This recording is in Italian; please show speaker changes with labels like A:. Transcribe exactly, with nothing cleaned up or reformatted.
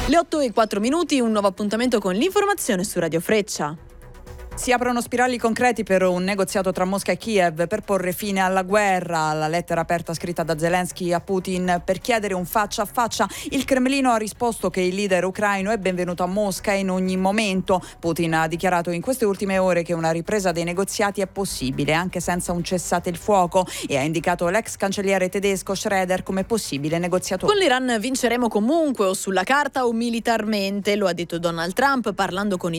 A: Le otto e quattro minuti, un nuovo appuntamento con l'informazione su Radio Freccia.
B: Si aprono spiragli concreti per un negoziato tra Mosca e Kiev per porre fine alla guerra. La lettera aperta scritta da Zelensky a Putin per chiedere un faccia a faccia. Il Cremlino ha risposto che il leader ucraino è benvenuto a Mosca in ogni momento. Putin ha dichiarato in queste ultime ore che una ripresa dei negoziati è possibile anche senza un cessate il fuoco e ha indicato l'ex cancelliere tedesco Schröder come possibile negoziatore.
A: Con l'Iran vinceremo comunque, o sulla carta o militarmente, lo ha detto Donald Trump parlando con il